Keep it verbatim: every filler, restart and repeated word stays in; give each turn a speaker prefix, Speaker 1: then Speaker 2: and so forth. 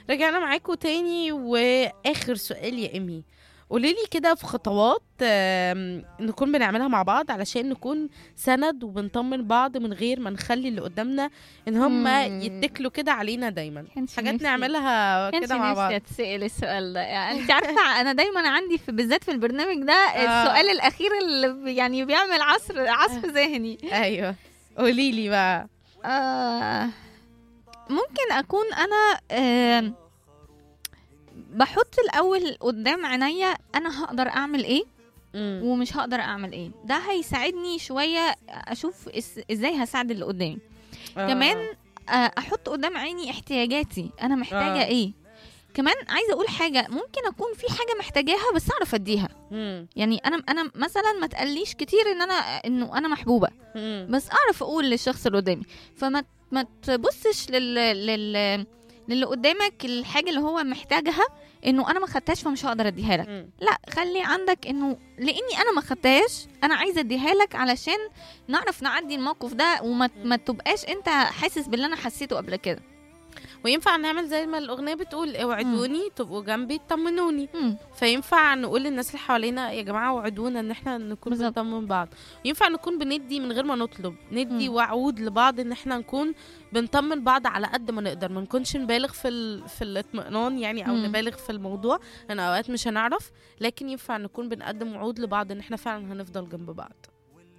Speaker 1: رجعنا معاكم تاني، واخر سؤال يا امي، قوليلي كده في خطوات آم، نكون بنعملها مع بعض علشان نكون سند وبنطمن بعض من غير ما نخلي اللي قدامنا ان هم
Speaker 2: إمم.
Speaker 1: يتكلوا كده علينا دايما.
Speaker 2: كانش
Speaker 1: حاجات
Speaker 2: نفسي
Speaker 1: نعملها
Speaker 2: كانش
Speaker 1: كده مع
Speaker 2: نفسي
Speaker 1: بعض.
Speaker 2: اتسأل السؤال ده، يعني انت عارفة انا دايما عندي في بالذات في البرنامج ده
Speaker 1: آه.
Speaker 2: السؤال الاخير اللي بي- يعني بيعمل عصر عصف ذهني.
Speaker 1: ايوه، قوليلي بقى.
Speaker 2: آه ممكن اكون انا آه بحط الاول قدام عينيا انا هقدر اعمل ايه
Speaker 1: مم.
Speaker 2: ومش هقدر اعمل ايه. ده هيساعدني شوية اشوف إس- ازاي هساعد اللي قدامي.
Speaker 1: آه.
Speaker 2: كمان آه، احط قدام عيني احتياجاتي، انا محتاجه
Speaker 1: آه.
Speaker 2: ايه. كمان عايزه اقول حاجه، ممكن اكون في حاجه محتاجاها بس اعرف اديها.
Speaker 1: مم.
Speaker 2: يعني انا انا مثلا ما تقليش كتير ان انا انه انا محبوبه،
Speaker 1: مم.
Speaker 2: بس اعرف اقول للشخص اللي قدامي. فما ما تبصش لل لل للي قدامك الحاجه اللي هو محتاجها انه انا ما خدتهاش فمش هقدر اديها لك.
Speaker 1: مم.
Speaker 2: لا، خلي عندك انه لاني انا ما خدتهاش انا عايزه اديها لك علشان نعرف نعدي الموقف ده، وما ما تبقاش انت حاسس باللي انا حسيته قبل كده.
Speaker 1: وينفع نعمل زي ما الأغنية بتقول، اوعدوني تبقوا جنبي تطمنوني.
Speaker 2: مم.
Speaker 1: فينفع نقول للناس اللي حوالينا يا جماعة وعدونا ان احنا نكون
Speaker 2: بالظبط.
Speaker 1: بنطمن بعض. ينفع نكون بندي من غير ما نطلب، ندي
Speaker 2: مم.
Speaker 1: وعود لبعض ان احنا نكون بنطمن بعض على قد ما نقدر، ما نكونش نبالغ في ال... في الاطمئنان يعني، او
Speaker 2: مم.
Speaker 1: نبالغ في الموضوع لان اوقات مش هنعرف. لكن ينفع نكون بنقدم وعود لبعض ان احنا فعلا هنفضل جنب بعض.